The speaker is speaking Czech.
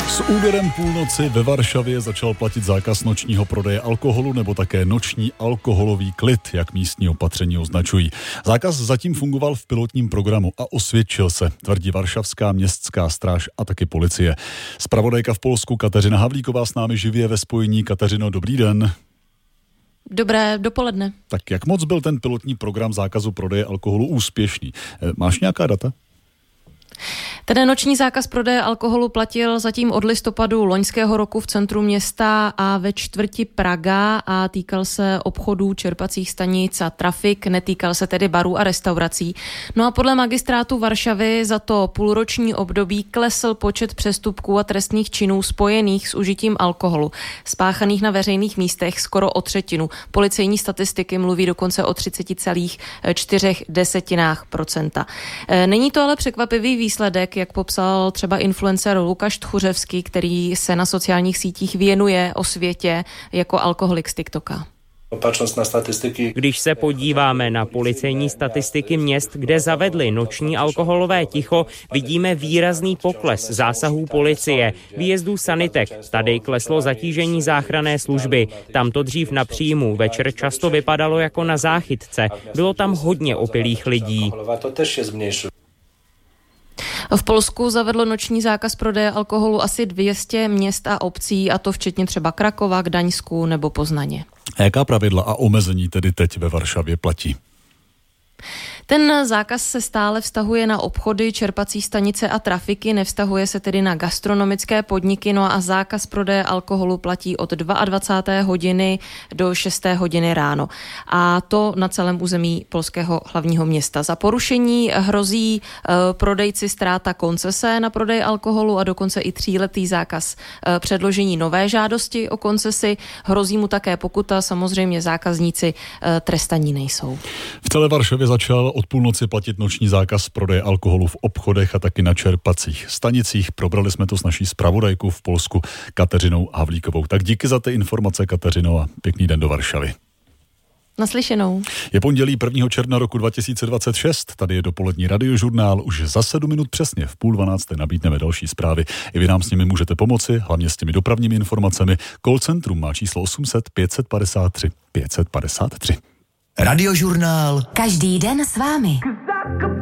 S úderem půlnoci ve Varšavě začal platit zákaz nočního prodeje alkoholu nebo také noční alkoholový klid, jak místní opatření označují. Zákaz zatím fungoval v pilotním programu a osvědčil se, tvrdí varšavská městská stráž a taky policie. Zpravodajka v Polsku Kateřina Havlíková s námi živě ve spojení. Kateřino, dobrý den. Dobré dopoledne. Tak jak moc byl ten pilotní program zákazu prodeje alkoholu úspěšný? Máš nějaká data? Ten noční zákaz prodeje alkoholu platil zatím od listopadu loňského roku v centru města a ve čtvrti Praga a týkal se obchodů, čerpacích stanic a trafik, netýkal se tedy barů a restaurací. No a podle magistrátu Varšavy za to půlroční období klesl počet přestupků a trestných činů spojených s užitím alkoholu, spáchaných na veřejných místech skoro o třetinu. Policejní statistiky mluví dokonce o 30,4%. Není to ale překvapivý výsledek, jak popsal třeba influencer Lukáš Tchuřevský, který se na sociálních sítích věnuje osvětě jako alkoholik z TikToka. Když se podíváme na policejní statistiky měst, kde zavedli noční alkoholové ticho, vidíme výrazný pokles zásahů policie, výjezdů sanitek. Tady kleslo zatížení záchranné služby. Tam to dřív na příjmu večer často vypadalo jako na záchytce. Bylo tam hodně opilých lidí. V Polsku zavedlo noční zákaz prodeje alkoholu asi 200 měst a obcí, a to včetně třeba Krakova, Gdaňsku nebo Poznaně. A jaká pravidla a omezení tedy teď ve Varšavě platí? Ten zákaz se stále vztahuje na obchody, čerpací stanice a trafiky, nevztahuje se tedy na gastronomické podniky, no a zákaz prodeje alkoholu platí od 22. hodiny do 6. hodiny ráno. A to na celém území polského hlavního města. Za porušení hrozí prodejci ztráta koncese na prodej alkoholu a dokonce i 3letý zákaz předložení nové žádosti o koncesi. Hrozí mu také pokuta, samozřejmě zákazníci trestaní nejsou. V celé Varšavě začal od půlnoci platit noční zákaz prodeje alkoholu v obchodech a taky na čerpacích stanicích. Probrali jsme to s naší zpravodajkou v Polsku Kateřinou Havlíkovou. Tak díky za ty informace, Kateřino, a pěkný den do Varšavy. Naslyšenou. Je pondělí 1. června roku 2026. Tady je dopolední radiožurnál. Už za 7 minut přesně v 11:30 nabídneme další zprávy. I vy nám s nimi můžete pomoci, hlavně s těmi dopravními informacemi. Call centrum má číslo 800 553 553. Radiožurnál. Každý den s vámi.